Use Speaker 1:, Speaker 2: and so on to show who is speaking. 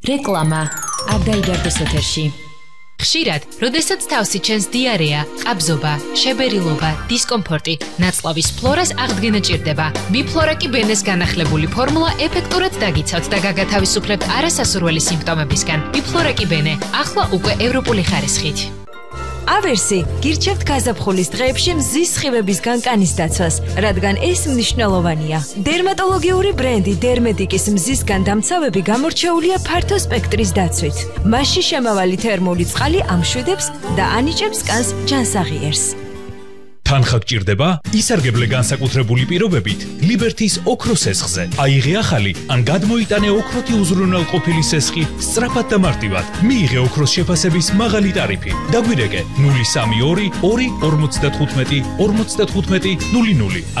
Speaker 1: რეკლამა არ დაიდარდეს ეთერში.
Speaker 2: ხშირად, როდესაც თავსი ჩენს დიარეა, ყაბზობა, შებერილობა, დისკომფორტი, ნაწლავის ფლორას აღდგენა ჭირდება. ბიფლორაკი ბენეს განახლებული ფორმულა ეფექტურად დაგიცავთ და გაგათავისუფლებთ არასასურველი სიმპტომებისგან. ბიფლორაკი ბენე, ახლა უკვე ევროპული ხარისხით.
Speaker 3: ავერსი გირჩევთ გაზაფხულის დღეებში მზის სხივებისგან კანის დაცვას, რადგან ეს მნიშვნელოვანია. დერმატოლოგიური ბრენდი დერმედიკის მზისგან დამცავები გამორჩეულია ფართო სპექტრის დაცვით. მასში შემავალი თერმული წყალი ამშვიდებს და ანიჭებს კანს ჯანსაღიერს.
Speaker 4: თანხა გჭირდება? ისარგებლე განსაკუთრებული პირობებით ლიბერთის ოქროს სესხზე. აიღე ახალი ან გადმოიტანე ოქროთი უზრუნველყოფილი სესხი სწრაფად და მარტივად. მიიღე ოქროს შეფასების მაღალი ტარიფი. დაგვირეკე 032 2 55 55 00.